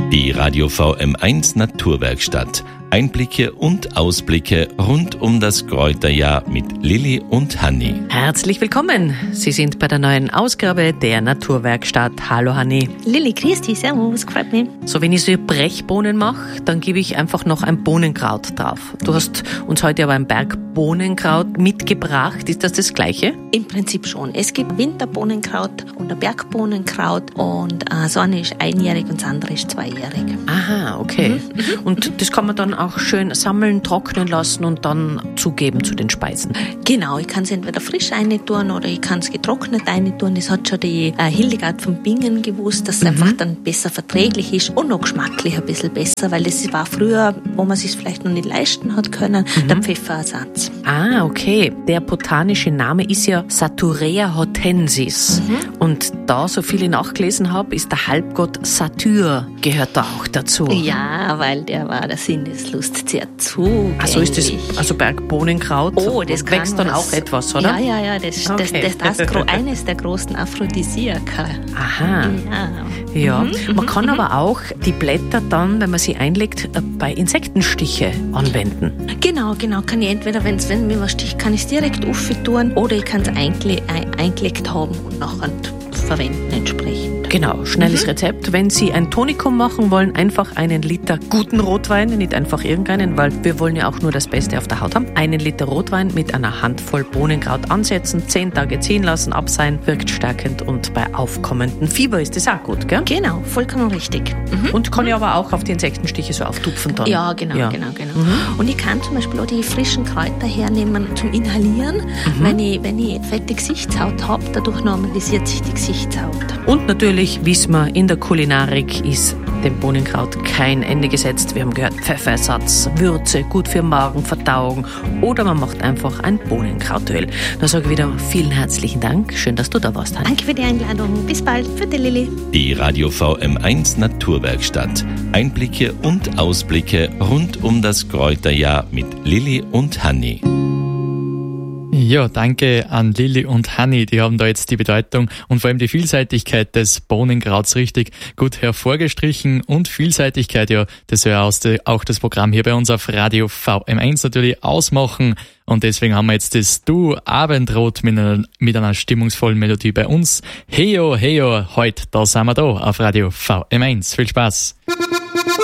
Die Radio VM1 Naturwerkstatt. Einblicke und Ausblicke rund um das Kräuterjahr mit Lilly und Hanni. Herzlich willkommen. Sie sind bei der neuen Ausgabe der Naturwerkstatt. Hallo Hanni. Lilly, grüß dich, servus, freut mich. So, wenn ich so Brechbohnen mache, dann gebe ich einfach noch ein Bohnenkraut drauf. Du hast uns heute aber ein Bergbohnenkraut mitgebracht. Ist das Gleiche? Im Prinzip schon. Es gibt Winterbohnenkraut und ein Bergbohnenkraut und so eine ist einjährig und das andere ist zweijährig. Aha, okay. Und das kann man dann auch schön sammeln, trocknen lassen und dann zugeben zu den Speisen. Genau, ich kann es entweder frisch reintun oder ich kann es getrocknet reintun. Das hat schon die Hildegard von Bingen gewusst, dass es einfach dann besser verträglich ist und noch geschmacklich ein bisschen besser, weil das war früher, wo man es sich vielleicht noch nicht leisten hat können, der Pfefferersatz. Ah, okay. Der botanische Name ist ja Saturea hortensis. Und da so viel ich nachgelesen habe, ist der Halbgott Satyr, gehört da auch dazu. Ja, weil der war der Sinneslust sehr zugänglich. Also ist das Bergbohnenkraut? Oh, das wächst dann auch etwas, oder? Ja, das eines der großen Aphrodisiaka. Aha. Ja. Man kann aber auch die Blätter dann, wenn man sie einlegt, bei Insektenstiche anwenden. Genau. Kann ich entweder, wenn mir was sticht, kann ich es direkt auftun oder ich kann es eingelegt haben und nachher verwenden entsprechend. Genau, schnelles Rezept. Wenn Sie ein Tonikum machen wollen, einfach 1 Liter guten Rotwein, nicht einfach irgendeinen, weil wir wollen ja auch nur das Beste auf der Haut haben. 1 Liter Rotwein mit einer Handvoll Bohnenkraut ansetzen, 10 Tage ziehen lassen, abseihen, wirkt stärkend und bei aufkommendem Fieber ist das auch gut, gell? Genau, vollkommen richtig. Und kann ich aber auch auf die Insektenstiche so auftupfen dann. Ja, genau. Und ich kann zum Beispiel auch die frischen Kräuter hernehmen zum Inhalieren, wenn ich fette Gesichtshaut habe, dadurch normalisiert sich die Gesichtshaut. Und natürlich wissen wir, in der Kulinarik ist dem Bohnenkraut kein Ende gesetzt. Wir haben gehört, Pfefferersatz, Würze, gut für Magen, Verdauung oder man macht einfach ein Bohnenkrautöl. Dann sage ich wieder vielen herzlichen Dank. Schön, dass du da warst, Hanni. Danke für die Einladung. Bis bald. Für die Lilly. Die Radio VM1 Naturwerkstatt. Einblicke und Ausblicke rund um das Kräuterjahr mit Lilly und Hanni. Ja, danke an Lilly und Hanni. Die haben da jetzt die Bedeutung und vor allem die Vielseitigkeit des Bohnenkrauts richtig gut hervorgestrichen. Und Vielseitigkeit, ja, das soll ja auch das Programm hier bei uns auf Radio VM1 natürlich ausmachen. Und deswegen haben wir jetzt das Duo Abendrot mit einer stimmungsvollen Melodie bei uns. Heyo, heyo, heute, da sind wir da auf Radio VM1. Viel Spaß!